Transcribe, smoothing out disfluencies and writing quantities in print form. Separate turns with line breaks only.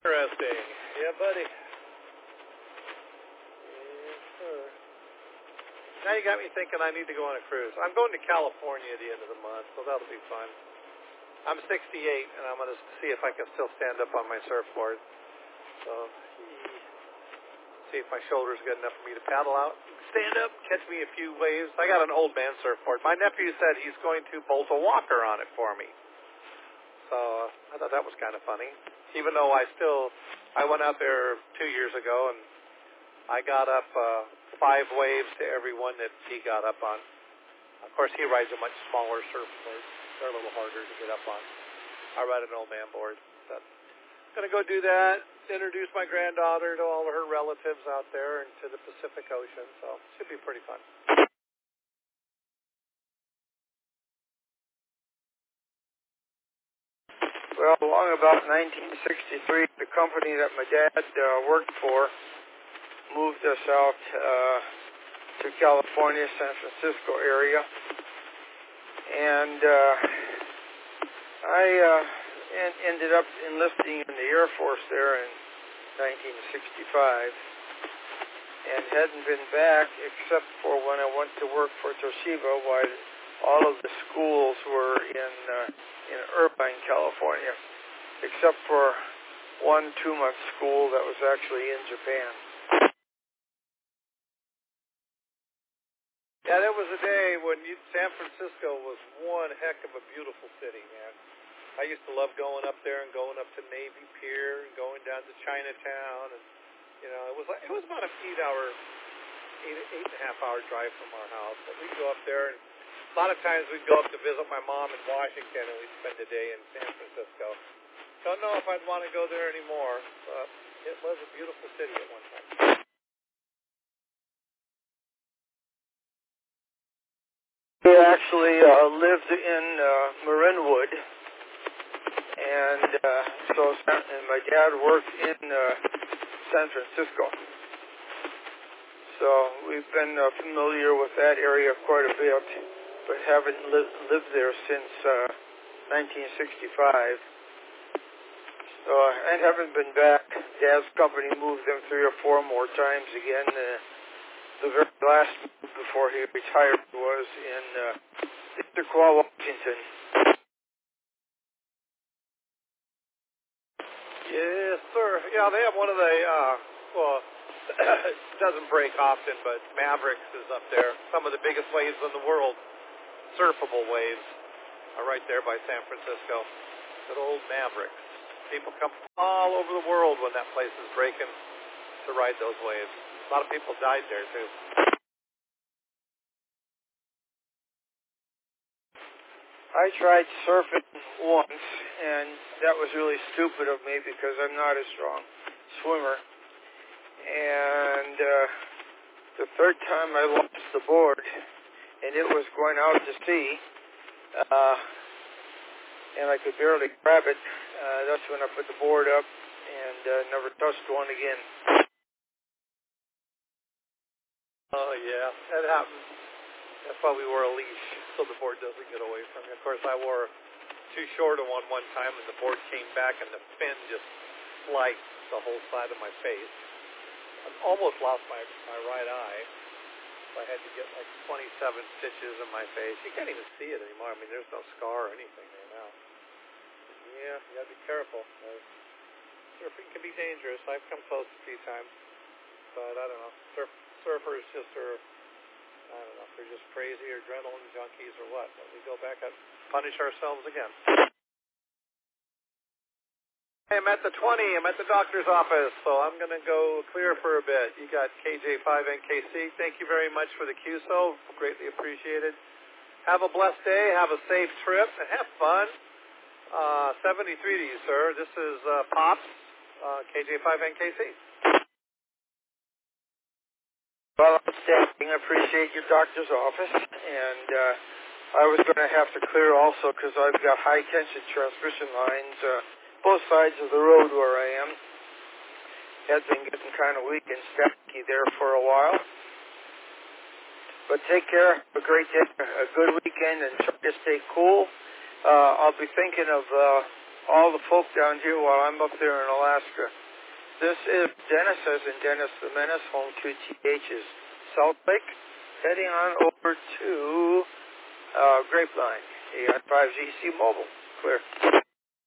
Interesting. Yeah, buddy. Yes, sir. Now you got me thinking I need to go on a cruise. I'm going to California at the end of the month, so that'll be fun. I'm 68, and I'm going to see if I can still stand up on my surfboard. So, see if my shoulder's good enough for me to paddle out, stand up, catch me a few waves. I got an old man surfboard. My nephew said he's going to bolt a walker on it for me. So I thought that was kind of funny. Even though I went out there 2 years ago, and I got up 5 waves to every one that he got up on. Of course, he rides a much smaller surfboard. They're a little harder to get up on. I ride an old man board. So I'm going to go do that, introduce my granddaughter to all of her relatives out there and to the Pacific Ocean. So it should be pretty fun.
Well, along about 1963, the company that my dad worked for moved us out to California, San Francisco area. And I ended up enlisting in the Air Force there in 1965 and hadn't been back except for when I went to work for Toshiba while all of the schools were in Irvine, California, except for one 2-month school that was actually in Japan.
Yeah, there was a day when San Francisco was one heck of a beautiful city, man. I used to love going up there and going up to Navy Pier and going down to Chinatown, and it was about an 8.5-hour drive from our house. But we'd go up there, and a lot of times we'd go up to visit my mom in Washington, and we'd spend a day in San Francisco. Don't know if I'd want to go there anymore, but it was a beautiful city at one time.
We actually lived in Marinwood, and my dad worked in San Francisco. So we've been familiar with that area quite a bit, but haven't lived there since 1965. So I haven't been back. Dad's company moved them 3 or 4 more times again. The very last move before he retired was in Issaquah, Washington.
Yes, sir. Yeah, they have one of the, it doesn't break often, but Mavericks is up there. Some of the biggest waves in the world, surfable waves, are right there by San Francisco. Good old Mavericks. People come from all over the world when that place is breaking to ride those waves. A lot of people died there, too.
I tried surfing once, and that was really stupid of me because I'm not a strong swimmer. And the third time I lost the board, and it was going out to sea, and I could barely grab it. That's when I put the board up and never touched one again.
Oh, yeah, that happens. That's why we wore a leash, so the board doesn't get away from you. Of course, I wore too short of one time, and the board came back, and the fin just sliced the whole side of my face. I almost lost my right eye. So I had to get like 27 stitches in my face. You can't even see it anymore. I mean, there's no scar or anything there now. Yeah, you got to be careful. Surfing can be dangerous. I've come close a few times. But I don't know. Surfers just are, I don't know if they're just crazy or adrenaline junkies or what. But we go back and punish ourselves again. I'm at the 20. I'm at the doctor's office, so I'm going to go clear for a bit. You got KJ5NKC. Thank you very much for the QSO. Greatly appreciated. Have a blessed day. Have a safe trip, and have fun. 73 to you, sir. This is Pops, KJ5NKC.
Well, outstanding. I appreciate your doctor's office, and I was going to have to clear also because I've got high-tension transmission lines both sides of the road where I am. Had been getting kind of weak and staticky there for a while. But take care. Have a great day, a good weekend, and try to stay cool. I'll be thinking of all the folk down here while I'm up there in Alaska. This is Dennis, as in Dennis the Menace, home to TH's Salt Lake, heading on over to Grapevine, AR5ZC Mobile. Clear.